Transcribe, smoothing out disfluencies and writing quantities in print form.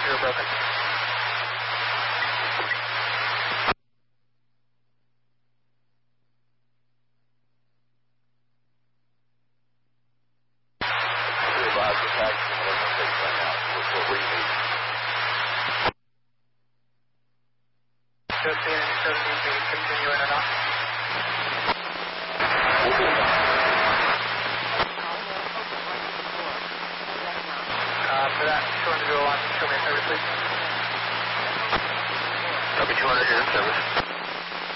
0 broken. Continuing or not? For that, 200 1, show me a service, please. Copy 200, you're in service.